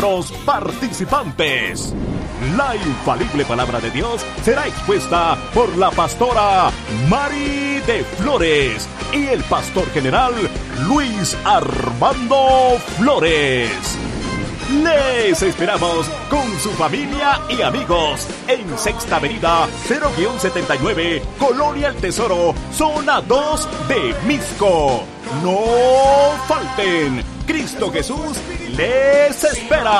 los participantes. La infalible palabra de Dios será expuesta por la pastora Mari de Flores y el pastor general Luis Armando Flores. Les esperamos con su familia y amigos en Sexta Avenida 0-79, Colonia El Tesoro, zona 2 de Misco. No falten, Cristo Jesús les espera.